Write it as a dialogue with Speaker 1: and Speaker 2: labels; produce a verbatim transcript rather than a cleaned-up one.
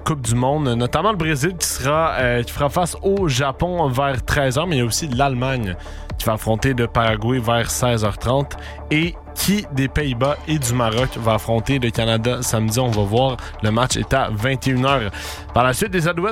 Speaker 1: Coupe du Monde, notamment le Brésil qui sera euh, qui fera face au Japon vers treize heures, mais il y a aussi l'Allemagne qui va affronter le Paraguay vers seize heures trente et qui des Pays-Bas et du Maroc va affronter le Canada samedi. On va voir, le match est à vingt et une heures. Par la suite, les Alouettes